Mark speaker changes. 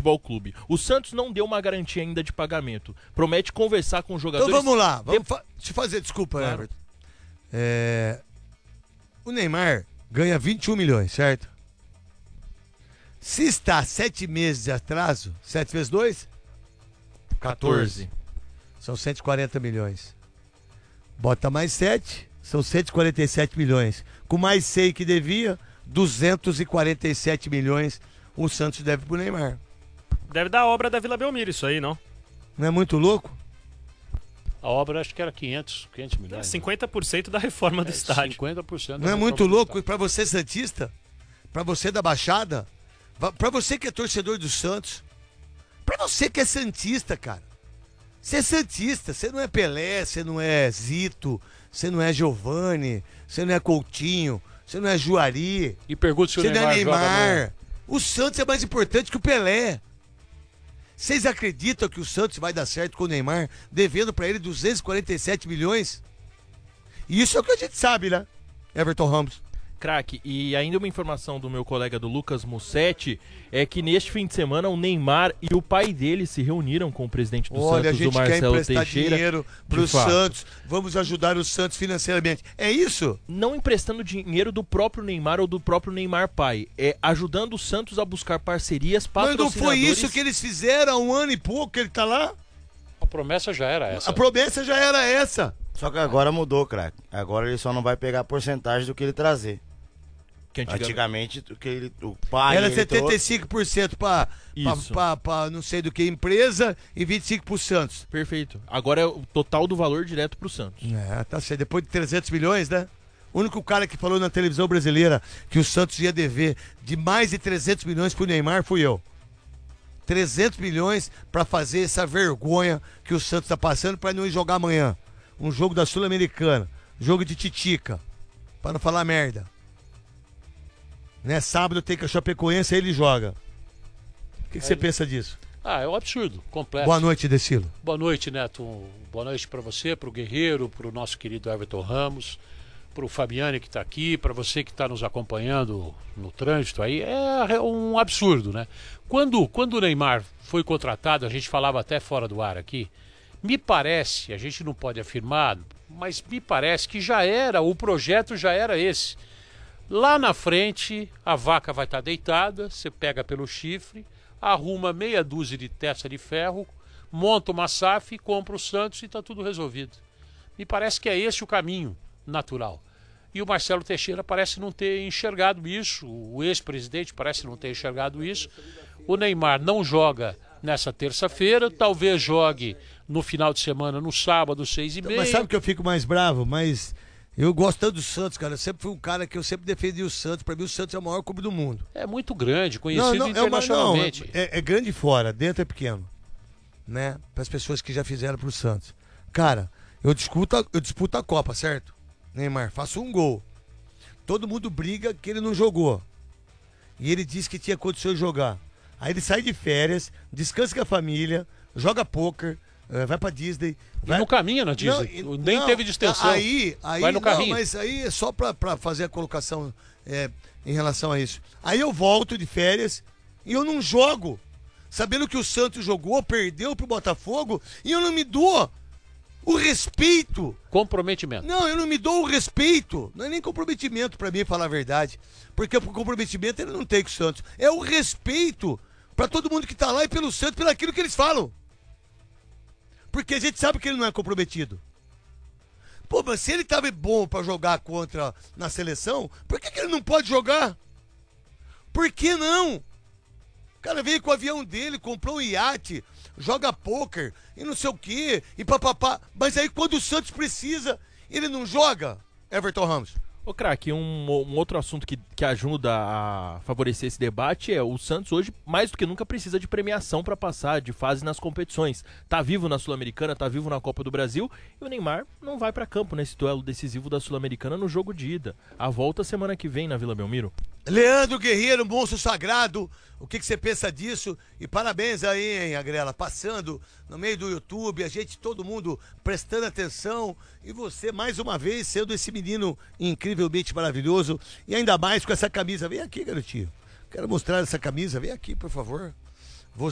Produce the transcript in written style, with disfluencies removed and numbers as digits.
Speaker 1: Futebol Clube. O Santos não deu uma garantia ainda de pagamento. Promete conversar com os jogadores.
Speaker 2: Então vamos lá. Deixa eu fazer, desculpa,
Speaker 1: Claro.
Speaker 2: Everton. O Neymar ganha 21 milhões, certo? Se está 7 meses de atraso, 7 vezes 2? 14. São 140 milhões. Bota mais 7, são 147 milhões. Com mais 6 que devia, 247 milhões o Santos deve pro Neymar.
Speaker 3: Deve dar obra da Vila Belmiro isso aí, não?
Speaker 2: Não é muito louco?
Speaker 4: A obra acho que era 500 milhões.
Speaker 3: 50% da reforma do estádio.
Speaker 4: 50%.
Speaker 2: Não é muito louco? E pra você santista, pra você da Baixada, pra você que é torcedor do Santos, pra você que é santista, cara. Você é santista, você não é Pelé, você não é Zito, você não é Giovani, você não é Coutinho, você não é Juari.
Speaker 4: E pergunta se o
Speaker 2: Você não é
Speaker 4: Neymar joga
Speaker 2: Neymar. O Santos é mais importante que o Pelé. Vocês acreditam que o Santos vai dar certo com o Neymar, devendo pra ele 247 milhões? Isso é o que a gente sabe, né? Everton Ramos.
Speaker 1: Craque, e ainda uma informação do meu colega do Lucas Mussetti é que neste fim de semana o Neymar e o pai dele se reuniram com o presidente do
Speaker 2: Olha,
Speaker 1: Santos,
Speaker 2: a gente
Speaker 1: o Marcelo
Speaker 2: quer emprestar
Speaker 1: Teixeira.
Speaker 2: dinheiro pro
Speaker 1: De fato.
Speaker 2: Santos, vamos ajudar o Santos financeiramente. É isso?
Speaker 1: Não emprestando dinheiro do próprio Neymar ou do próprio Neymar pai, é ajudando o Santos a buscar parcerias,
Speaker 2: Mas não
Speaker 1: patrocinadores.
Speaker 2: foi isso que eles fizeram há um ano e pouco que ele tá lá?
Speaker 4: A promessa já era essa.
Speaker 2: A promessa já era essa.
Speaker 5: Só que agora mudou, craque. Agora ele só não vai pegar a porcentagem do que ele trazer.
Speaker 1: Que
Speaker 5: Antigamente, o pai...
Speaker 2: Era
Speaker 5: ele
Speaker 2: 75% pra não sei do que empresa e 25% pro Santos.
Speaker 1: Perfeito. Agora é o total do valor direto pro Santos.
Speaker 2: Tá certo. Depois de 300 milhões, né? O único cara que falou na televisão brasileira que o Santos ia dever de mais de 300 milhões pro Neymar fui eu. 300 milhões pra fazer essa vergonha que o Santos tá passando pra não ir jogar amanhã. Um jogo da Sul-Americana. Jogo de titica. Pra não falar merda. Né? Sábado tem que a Chapecoense, aí ele joga. O que você pensa disso?
Speaker 4: É um absurdo, completo.
Speaker 2: Boa noite, Decilo.
Speaker 4: Boa noite, Neto. Boa noite para você, para o Guerreiro, para o nosso querido Everton Ramos, para o Fabiane que está aqui, para você que está nos acompanhando no trânsito aí. É um absurdo, né? Quando o Neymar foi contratado, a gente falava até fora do ar aqui, me parece, a gente não pode afirmar, mas me parece que o projeto já era esse. Lá na frente, a vaca vai estar deitada, você pega pelo chifre, arruma meia dúzia de testa de ferro, monta uma SAF, compra o Santos e está tudo resolvido. Me parece que é esse o caminho natural. E o Marcelo Teixeira parece não ter enxergado isso, o ex-presidente parece não ter enxergado isso. O Neymar não joga nessa terça-feira, talvez jogue no final de semana, no sábado, 6h30.
Speaker 2: Mas sabe que eu fico mais bravo? Mas eu gosto tanto do Santos, cara. Eu sempre fui um cara que eu sempre defendi o Santos. Pra mim o Santos é o maior clube do mundo.
Speaker 4: É muito grande, conhecido
Speaker 2: internacionalmente.
Speaker 4: internacionalmente.
Speaker 2: É grande fora, dentro é pequeno. Né? Para as pessoas que já fizeram pro Santos. Cara, eu disputo a Copa, certo? Neymar, faço um gol. Todo mundo briga que ele não jogou. E ele disse que tinha condições de jogar. Aí ele sai de férias, descansa com a família, joga pôquer, vai pra Disney.
Speaker 4: E não caminha na Disney, nem teve distensão.
Speaker 2: Aí
Speaker 4: vai no carrinho.
Speaker 2: Mas aí é só pra fazer a colocação em relação a isso. Aí eu volto de férias e eu não jogo. Sabendo que o Santos jogou, perdeu pro Botafogo, e eu não me dou o respeito.
Speaker 4: Comprometimento.
Speaker 2: Não, eu não me dou o respeito. Não é nem comprometimento pra mim, falar a verdade. Porque o comprometimento ele não tem com o Santos. É o respeito pra todo mundo que tá lá e pelo Santos, pelo aquilo que eles falam. Porque a gente sabe que ele não é comprometido. Pô, mas se ele tava bom pra jogar na seleção, por que ele não pode jogar? Por que não? O cara veio com o avião dele, comprou um iate, joga pôquer e não sei o quê, e papapá. Mas aí quando o Santos precisa, ele não joga, Everton Ramos.
Speaker 1: Ô, craque, um outro assunto que ajuda a favorecer esse debate é o Santos hoje, mais do que nunca, precisa de premiação para passar de fase nas competições. Tá vivo na Sul-Americana, tá vivo na Copa do Brasil, e o Neymar não vai para campo nesse duelo decisivo da Sul-Americana no jogo de ida. A volta semana que vem na Vila Belmiro.
Speaker 2: Leandro Guerreiro, monstro sagrado, o que você pensa disso? E parabéns aí, hein, Agrela, passando no meio do YouTube, a gente, todo mundo prestando atenção, e você, mais uma vez, sendo esse menino incrivelmente maravilhoso, e ainda mais com essa camisa. Vem aqui, garotinho, quero mostrar essa camisa, vem aqui, por favor.